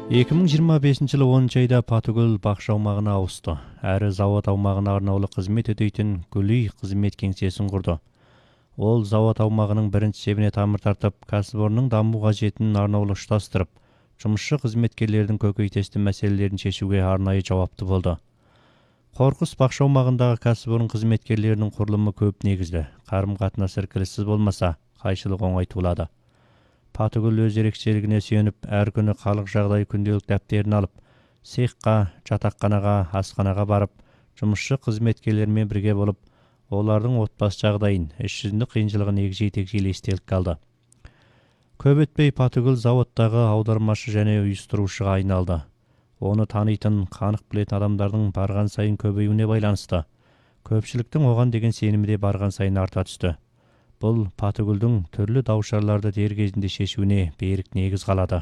2025 жылы 10 айда Патыгүл бақша аумағына ауысты. Әрі завод аумағына арнаулы қызмет өтейтін Гүлүй қызмет кеңсесін құрды. Ол завод аумағының бірінші себіне тамыр тартып, кәсіпорынның даму қажетін арнаулы ұштастырып, жұмысшы қызметкерлердің көкейтесті мәселелерін шешуге арнайы жауапты болды. Қорқыс бақша аумағындағы кәсіпорын қызметкерлерінің құрылымы көп негізді. Қарым-қатынас іркіліссіз болмаса, қайшылық оңай туылады. Патыгүл өз ерекшелігіне сүйеніп, әр күні халық жағдай күнделік дәптерін алып, цехқа, жатақханаға, асханаға барып, жұмысшы қызметкерлермен бірге болып, олардың отбасы жағдайын, іс жүзінде қиыншылығын егжей-тегжейлі естелік қалды. Көп өтпей Патыгүл заводтағы аудармашы және ұйыстырушыға айналды. Оны танитын, қанық білетін адамдардың барған сайын көбеюіне байланысты. Көпшіліктің оған деген сенімі де барған сайын арта түсті. Бұл Патыгүлдің түрлі даушарларды дер кезінде шешуіне берік негіз қалады.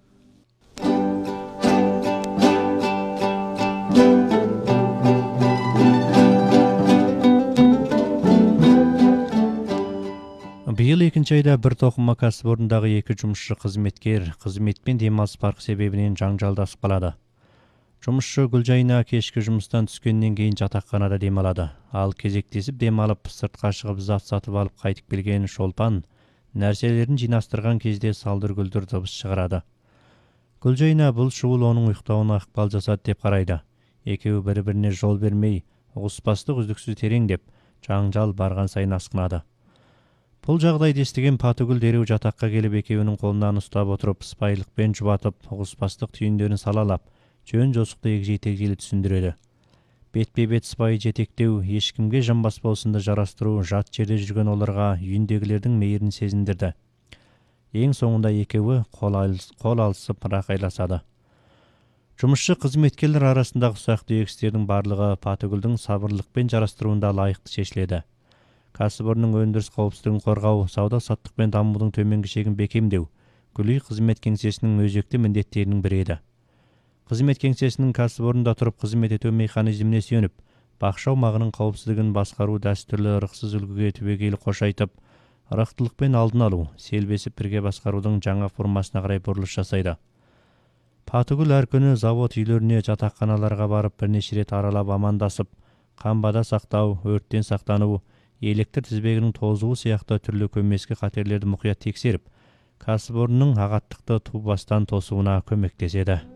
Биыл 2 айда бір тоқыма кәсіпорындағы 2 жұмысшы қызметкер қызметпен демалыс парқы себебінен жаңжалдасып қалады. Жұмысшы Гүлжайна кешкі жұмыстан түскеннен кейін жатақханада демалады. Ал кезектесіп демалып, сыртқа шығып зат сатып алып қайтып келген Шолпан нәрселерін жинастырған кезде салдыр-гүлдір дыбыс шығарады. Гүлжайна бұл шуыл оның ұйықтауына ықпал жасады деп қарайды. Екеуі бір-біріне жол бермей, ұғыспастық үздіксіз тереңдеп, жаңжал барған сайын асқынады. Бұл жағдайды естіген Патыгүл дереу жатаққа келіп, екеуінің қолынан ұстап отырып, сыпайылықпен жұбатып, ұғыспастық түйіндерін салалап, жөн жосықты егжей-тегжейлі түсіндіреді. Бетпе-бет сыпайы жетектеу, ешкімге жанбас болсынды жарастыру, жат жерде жүрген оларға үйіндегілердің мейірін сезіндірді. Ең соңында екеуі қол алысып рақайласады. Жұмысшы қызметкерлер арасындағы ұсақ-түйек істердің барлығы Патыгүлдің сабырлықпен жарастыруында лайықты шешіледі. Кәсіпорынның өндіріс қауіпсіздігін қорғау, сауда-саттық пен дамудың төменгі шегін бекемдеу Гүлүй қызмет кеңсесінің өзекті міндеттерінің бірі еді. Қызмет кеңсесінің кәсіпорында тұрып қызмет ету механизміне сүйеніп, бақша аумағының қауіпсіздігін басқару дәстүрлі ырықсыз үлгіге түбегейлі қошайтып, ырықтылықпен алдын алу, селбесіп бірге басқарудың жаңа формасына қарай бұрылыс жасайды. Патыгүл әр күні завод үйлеріне, жатақханаларға барып бірнеше рет аралап амандасып, қамбада сақтау, өрттен сақтану, электр тізбегінің тозуы сияқты түрлі көмескі қатерлерді мұқият тексеріп, кәсіпорынның ағаттықты ту бастан тосуына көмектеседі.